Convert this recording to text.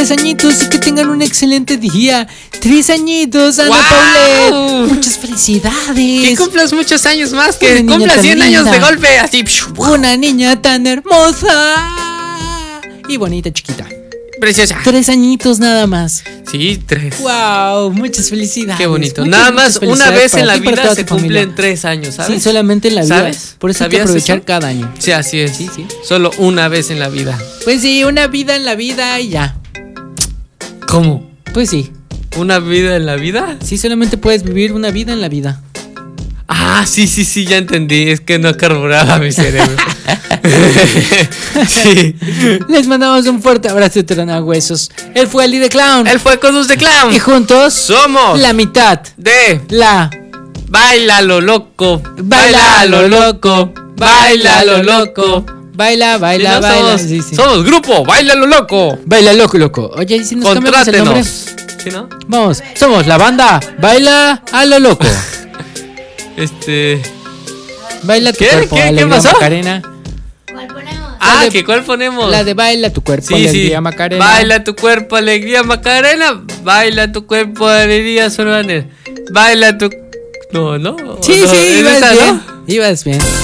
3 añitos y que tengan un excelente día. 3 añitos, Ana ¡Wow! Paulette. Muchas felicidades. Que cumplas muchos años más, que Una niña cumplas tan 100 años de linda. golpe, así. Una niña tan hermosa y bonita, chiquita. Preciosa. 3 añitos nada más. Sí, 3. Wow, muchas felicidades. Qué bonito. Muchas, Nada muchas más una felicidades vez para en la ti y para vida toda se tu familia. cumplen 3 años, ¿sabes? Sí, solamente en la vida. ¿Sabes? Por eso hay que ¿Sabías aprovechar eso? cada año. Sí, así es. Sí, sí. Solo una vez en la vida. Pues sí, una vida en la vida y ya. ¿Cómo? Pues sí. ¿Una vida en la vida? Sí, solamente puedes vivir una vida en la vida. Ah, sí, ya entendí. Es que no carburaba mi cerebro. Sí. Les mandamos un fuerte abrazo de Tronahuesos. Él fue Ali de Clown. Él fue Cosmos de Clown. Y juntos Somos la mitad. de La Baila lo loco. baila lo loco. Baila lo loco. Baila, Sí, baila, no, baila. somos, Sí, sí. somos grupo. Baila lo loco. Baila loco, loco. Oye, ¿y si nos cambiamos el nombre? Contrátenos. ¿Sí, no? Vamos, somos la banda Baila a lo loco. Baila tu ¿Qué? cuerpo, ¿Qué? ¿Qué alegría pasó? Macarena. ¿Cuál ponemos? Ah, de- ¿que cuál ponemos? La de baila tu cuerpo, Sí, alegría sí. Macarena. Baila tu cuerpo, alegría Macarena. Baila tu cuerpo, alegría Solaner. Baila tu. No. Sí, no, sí, ¿es ibas esa, bien. no? Ibas bien.